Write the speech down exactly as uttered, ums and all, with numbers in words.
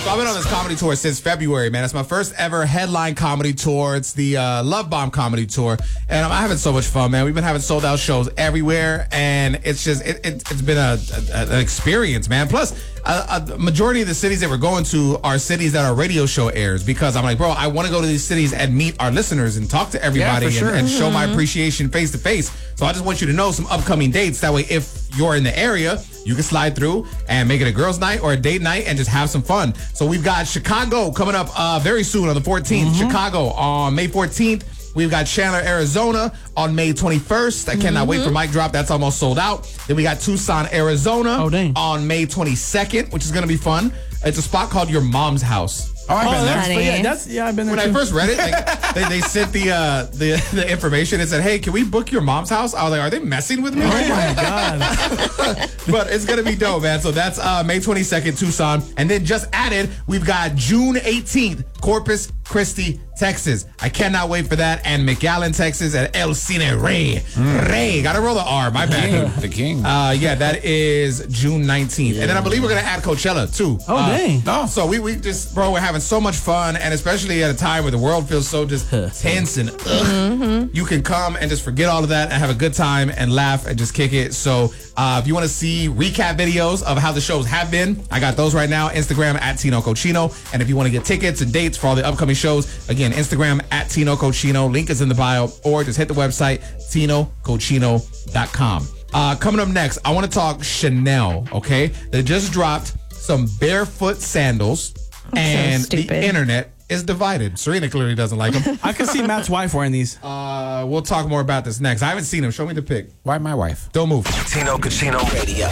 So I've been on this comedy tour since February, man. It's my first ever headline comedy tour. It's the uh, Love Bomb Comedy Tour. And I'm having so much fun, man. We've been having sold out shows everywhere. And it's just, it, it, it's been a, a, an experience, man. Plus, a, a majority of the cities that we're going to are cities that our radio show airs, because I'm like, bro, I want to go to these cities and meet our listeners and talk to everybody yeah, sure. and, and mm-hmm. show my appreciation face to face. So I just want you to know some upcoming dates. That way, if you're in the area, you can slide through and make it a girls' night or a date night and just have some fun. So we've got Chicago coming up uh, very soon on the fourteenth. Mm-hmm. Chicago on May fourteenth. We've got Chandler, Arizona on May twenty-first. I cannot mm-hmm. wait for Mic Drop. That's almost sold out. Then we got Tucson, Arizona oh, dang. on May twenty-second, which is going to be fun. It's a spot called Your Mom's House. Oh, I've been oh, there. that's, Yeah, that's, yeah, I've been there. When too. I first read it, like, they, they sent the, uh, the the information and said, hey, can we book your mom's house? I was like, are they messing with me? Oh, my God. But it's going to be dope, man. So that's uh, May twenty-second, Tucson. And then just added, we've got June eighteenth, Corpus Christi, Texas. I cannot wait for that. And McAllen, Texas at El Cine Rey. Mm. Rey. Got to roll the R. My bad. The king. Uh, yeah, that is June nineteenth. Yeah. And then I believe we're going to add Coachella, too. Oh, uh, dang. No, so we, we just, bro, we're having so much fun. And especially at a time where the world feels so just tense and ugh, mm-hmm. you can come and just forget all of that and have a good time and laugh and just kick it. So uh, if you want to see recap videos of how the shows have been, I got those right now. Instagram at Tino Cochino. And if you want to get tickets and dates for all the upcoming shows, again, Instagram at Tino Cochino. Link is in the bio, or just hit the website, tino cochino dot com. Uh, coming up next, I want to talk Chanel, okay? They just dropped some barefoot sandals, and so the internet is divided. Serena clearly doesn't like them. I can see Matt's wife wearing these. Uh, we'll talk more about this next. I haven't seen them. Show me the pic. Why my wife? Don't move. Tino Cochino Radio.